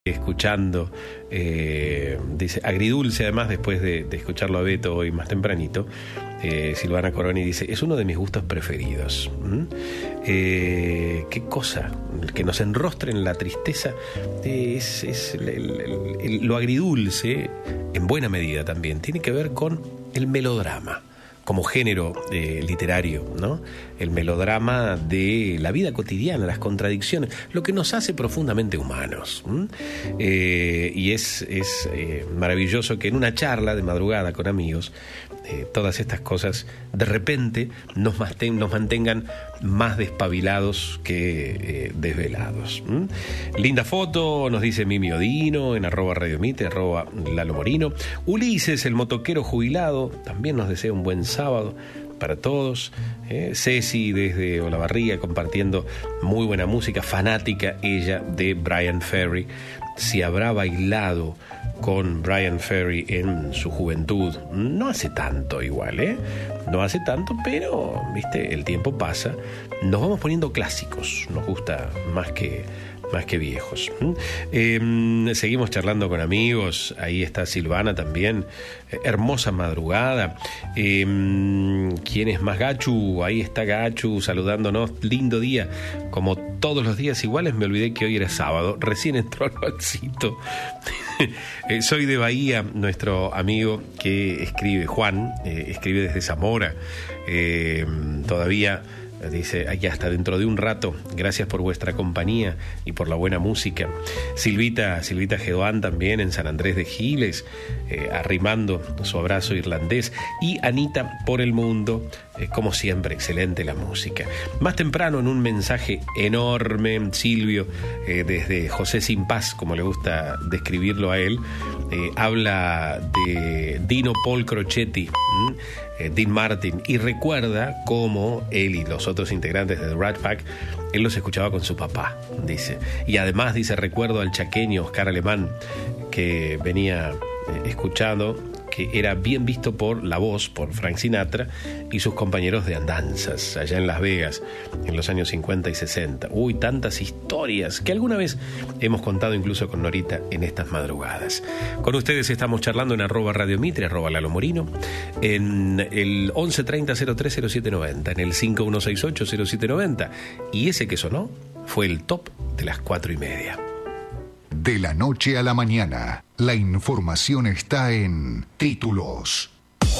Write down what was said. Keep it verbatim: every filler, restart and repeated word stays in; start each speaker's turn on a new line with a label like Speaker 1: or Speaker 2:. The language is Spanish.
Speaker 1: escuchando, eh, dice agridulce, además después de, de escucharlo a Beto hoy más tempranito. eh, Silvana Coroni dice: es uno de mis gustos preferidos. ¿Mm? Eh, qué cosa que nos enrostre en la tristeza. eh, es, es el, el, el, lo agridulce, en buena medida también tiene que ver con el melodrama como género eh, literario, ¿no? El melodrama de la vida cotidiana, las contradicciones, lo que nos hace profundamente humanos. Eh, y es, es eh, maravilloso que en una charla de madrugada con amigos, eh, todas estas cosas de repente nos, manten, nos mantengan más despabilados que eh, desvelados. ¿Mm? Linda foto, nos dice Mimi Odino, en arroba Radio Mite, arroba Lalo Morino. Ulises, el motoquero jubilado, también nos desea un buen sábado para todos. eh, Ceci desde Olavarría compartiendo muy buena música, fanática ella de Bryan Ferry. Si habrá bailado con Bryan Ferry en su juventud, no hace tanto igual, ¿eh? No hace tanto, pero, viste, el tiempo pasa, nos vamos poniendo clásicos, nos gusta más que más que viejos. Eh, seguimos charlando con amigos. Ahí está Silvana también. Eh, hermosa madrugada. Eh, ¿Quién es más? Gachu. Ahí está Gachu saludándonos. Lindo día. Como todos los días iguales, me olvidé que hoy era sábado. Recién entró el Juancito. eh, soy de Bahía, nuestro amigo que escribe, Juan, eh, escribe desde Zamora. Eh, todavía... Dice, aquí hasta dentro de un rato. Gracias por vuestra compañía y por la buena música. Silvita, Silvita Gedoán también en San Andrés de Giles, eh, arrimando su abrazo irlandés. Y Anita por el mundo, eh, como siempre, excelente la música. Más temprano, en un mensaje enorme, Silvio, eh, desde José Sin Paz, como le gusta describirlo a él, eh, habla de Dino Paul Crocetti, ¿m? Dean Martin, y recuerda cómo él y los otros integrantes de The Rat Pack, él los escuchaba con su papá, dice. Y además, dice, recuerdo al chaqueño Oscar Alemán, que venía escuchando, que era bien visto por la voz, por Frank Sinatra y sus compañeros de andanzas allá en Las Vegas en los años cincuenta y sesenta. Uy, tantas historias que alguna vez hemos contado incluso con Norita en estas madrugadas. Con ustedes estamos charlando en arroba Radio Mitre, arroba Lalo Morino, en el once treinta cero tres cero siete noventa, en el cinco uno seis ocho cero siete noventa, y ese que sonó fue el top de las cuatro y media.
Speaker 2: De la noche a la mañana, la información está en Títulos.